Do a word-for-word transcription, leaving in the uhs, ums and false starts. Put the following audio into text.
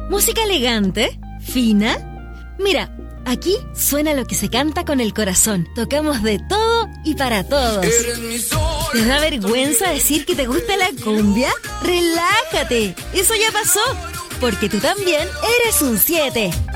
¿Música elegante? ¿Fina? Mira, aquí suena lo que se canta con el corazón. Tocamos de todo y para todos. ¿Te da vergüenza decir que te gusta la cumbia? ¡Relájate! Eso ya pasó, porque tú también eres un siete.